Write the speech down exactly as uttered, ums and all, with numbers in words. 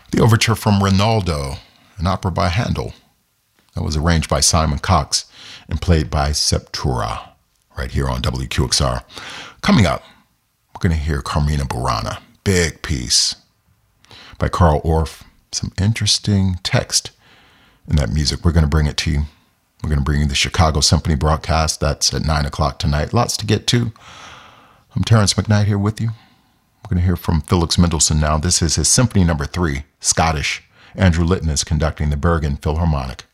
The Overture from Rinaldo, an opera by Handel. That was arranged by Simon Cox and played by Septura, right here on W Q X R. Coming up, we're going to hear Carmina Burana, big piece by Carl Orff. Some interesting text in that music. We're going to bring it to you. We're going to bring you the Chicago Symphony broadcast. That's at nine o'clock tonight. Lots to get to. I'm Terrence McKnight here with you. We're going to hear from Felix Mendelssohn now. This is his Symphony Number Three, Scottish. Andrew Litton is conducting the Bergen Philharmonic.